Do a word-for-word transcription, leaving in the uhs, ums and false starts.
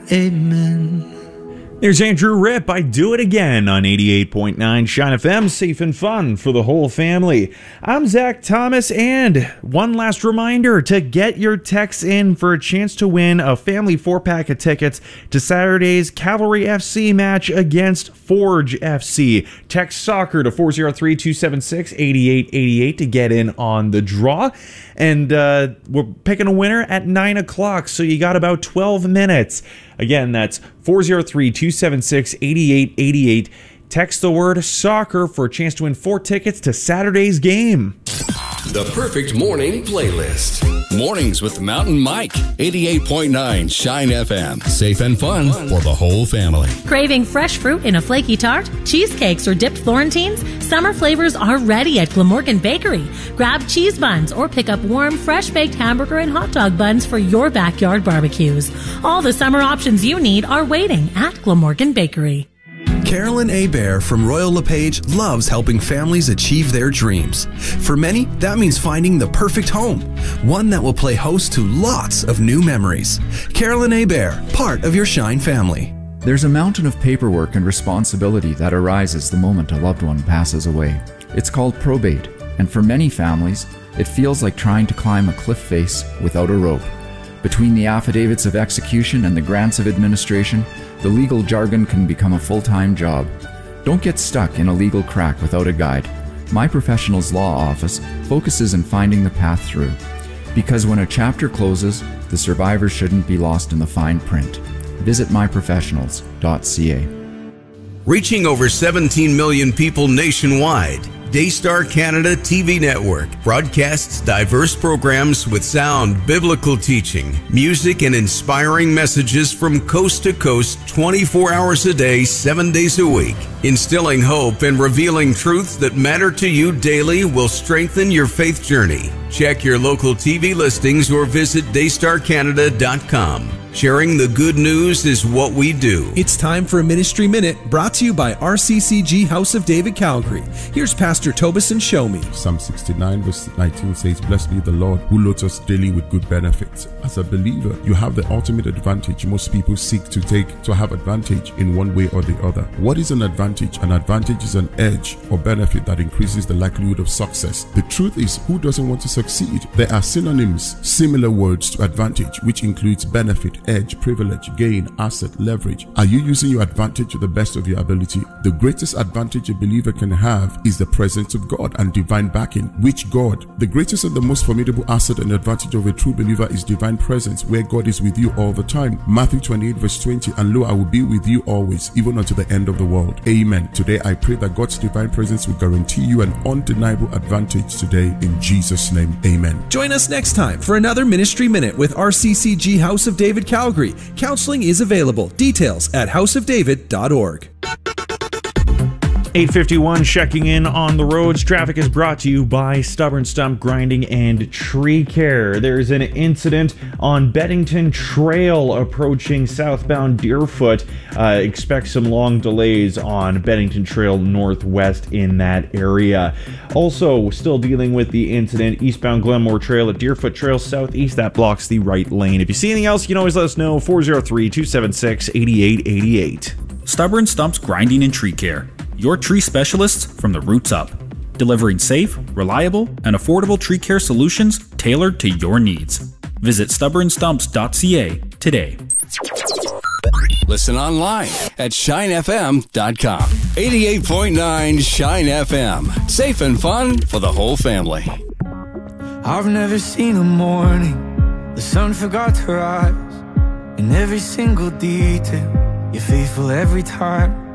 Amen. There's Andrew Ripp, I Do It Again on eighty-eight point nine Shine F M, safe and fun for the whole family. I'm Zach Thomas, and one last reminder to get your texts in for a chance to win a family four-pack of tickets to Saturday's Cavalry F C match against Forge F C. Text soccer to four oh three, two seven six, eight eight eight eight to get in on the draw. And uh, we're picking a winner at nine o'clock, so you got about twelve minutes. Again, that's four oh three, two seven six, eight eight eight eight. Text the word soccer for a chance to win four tickets to Saturday's game. The perfect morning playlist. Mornings with Mountain Mike. eighty-eight point nine Shine F M. Safe and fun for the whole family. Craving fresh fruit in a flaky tart, cheesecakes, or dipped Florentines? Summer flavors are ready at Glamorgan Bakery. Grab cheese buns or pick up warm, fresh-baked hamburger and hot dog buns for your backyard barbecues. All the summer options you need are waiting at Glamorgan Bakery. Carolyn Hebert from Royal LePage loves helping families achieve their dreams. For many, that means finding the perfect home, one that will play host to lots of new memories. Carolyn Hebert, part of your Shine family. There's a mountain of paperwork and responsibility that arises the moment a loved one passes away. It's called probate, and for many families, it feels like trying to climb a cliff face without a rope. Between the affidavits of execution and the grants of administration, the legal jargon can become a full-time job. Don't get stuck in a legal crack without a guide. My Professionals Law Office focuses on finding the path through. Because when a chapter closes, the survivor shouldn't be lost in the fine print. Visit my professionals dot c a. Reaching over seventeen million people nationwide, Daystar Canada T V Network broadcasts diverse programs with sound biblical teaching, music, and inspiring messages from coast to coast twenty-four hours a day, seven days a week. Instilling hope and revealing truths that matter to you daily will strengthen your faith journey. Check your local T V listings or visit daystar canada dot com. Sharing the good news is what we do. It's time for a Ministry Minute brought to you by R C C G House of David Calgary. Here's Pastor Tobeson Show Me. Psalm sixty-nine verse nineteen says, "Blessed be the Lord who loads us daily with good benefits." As a believer, you have the ultimate advantage most people seek to take to have advantage in one way or the other. What is an advantage? An advantage is an edge or benefit that increases the likelihood of success. The truth is, who doesn't want to succeed? There are synonyms, similar words to advantage, which includes benefit, edge, privilege, gain, asset, leverage. Are you using your advantage to the best of your ability? The greatest advantage a believer can have is the presence of God and divine backing. Which God? The greatest and the most formidable asset and advantage of a true believer is divine presence, where God is with you all the time. Matthew twenty-eight verse twenty, "And lo, I will be with you always, even unto the end of the world." Amen. Today I pray that God's divine presence will guarantee you an undeniable advantage today, in Jesus' name. Amen. Join us next time for another Ministry Minute with R C C G House of David Calgary. Counseling is available. Details at house of david dot org. eight fifty-one, checking in on the roads. Traffic is brought to you by Stubborn Stump Grinding and Tree Care. There's an incident on Beddington Trail approaching southbound Deerfoot. Uh, expect some long delays on Beddington Trail Northwest in that area. Also, still dealing with the incident eastbound Glenmore Trail at Deerfoot Trail Southeast. That blocks the right lane. If you see anything else, you can always let us know. four oh three, two seven six, eight eight eight eight. Stubborn Stumps Grinding and Tree Care. Your tree specialists from the roots up. Delivering safe, reliable, and affordable tree care solutions tailored to your needs. Visit stubborn stumps dot c a today. Listen online at shine f m dot com. eighty-eight point nine Shine F M. Safe and fun for the whole family. I've never seen a morning the sun forgot to rise. In every single detail, you're faithful every time.